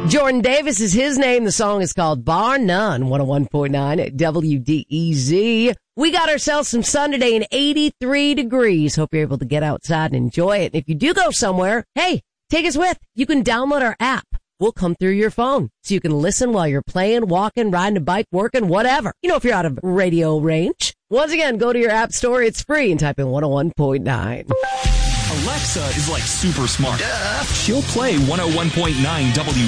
Jordan Davis is his name. The song is called Bar None, 101.9 at WDEZ. We got ourselves some sun today in 83 degrees. Hope you're able to get outside and enjoy it. And if you do go somewhere, hey, take us with. You can download our app. We'll come through your phone so you can listen while you're playing, walking, riding a bike, working, whatever. You know, if you're out of radio range. Once again, go to your app store. It's free and type in 101.9. Alexa is like super smart. She'll play 101.9 W.